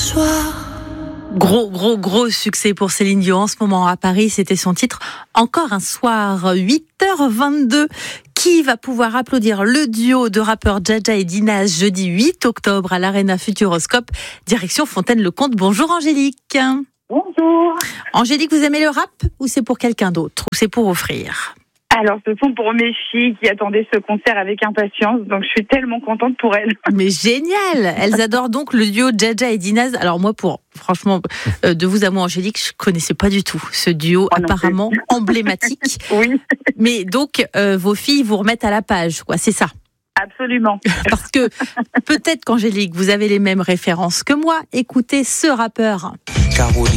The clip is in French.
Gros succès pour Céline Dion en ce moment à Paris. C'était son titre Encore un soir, 8h22. Qui va pouvoir applaudir le duo de rappeurs Jaja et Dinaz jeudi 8 octobre à l'Arena Futuroscope, direction Fontaine-le-Comte. Bonjour Angélique. Bonjour. Angélique, vous aimez le rap ou c'est pour quelqu'un d'autre ou c'est pour offrir ? Alors, ce sont pour mes filles qui attendaient ce concert avec impatience, donc je suis tellement contente pour elles. Mais génial. Elles adorent donc le duo Jaja et Dinaz. Alors moi, franchement, de vous à moi, Angélique, je connaissais pas du tout ce duo apparemment emblématique. Oui. Mais donc, vos filles vous remettent à la page, quoi, c'est ça? Absolument. Parce que peut-être qu'Angélique, vous avez les mêmes références que moi. Écoutez ce rappeur. Caroline.